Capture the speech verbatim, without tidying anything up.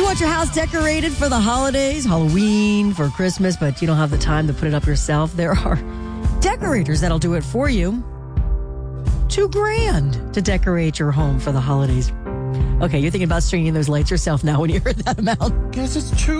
want your house decorated for the holidays, Halloween, for Christmas, but you don't have the time to put it up yourself? There are decorators that'll do it for you. Two grand to decorate your home for the holidays. Okay, you're thinking about stringing those lights yourself now when you heard that amount. Guess it's true.